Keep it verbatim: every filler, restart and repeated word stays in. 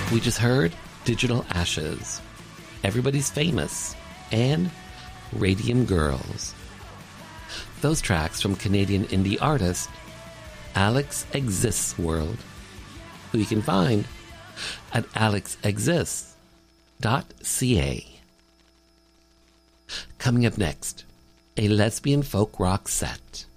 We just heard Digital Ashes, Everybody's Famous, and Radium Girls. Those tracks from Canadian indie artist Alex Exists World, who you can find at alex exists dot c a. Coming up next, a lesbian folk rock set.